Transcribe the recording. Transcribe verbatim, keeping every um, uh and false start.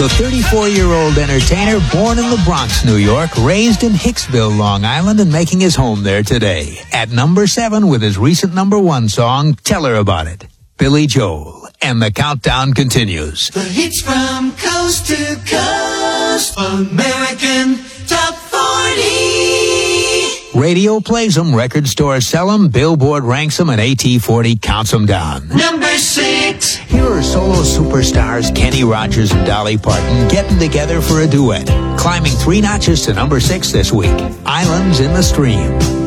The thirty-four-year-old entertainer, born in the Bronx, New York, raised in Hicksville, Long Island, and making his home there today. At number seven with his recent number one song, Tell Her About It. Billy Joel. And the countdown continues. The hits from coast to coast. American Top forty. Radio plays them, record stores sell them, Billboard ranks them, and A T forty counts them down. Number six. Here are solo superstars Kenny Rogers and Dolly Parton getting together for a duet, climbing three notches to number six this week. Islands in the Stream.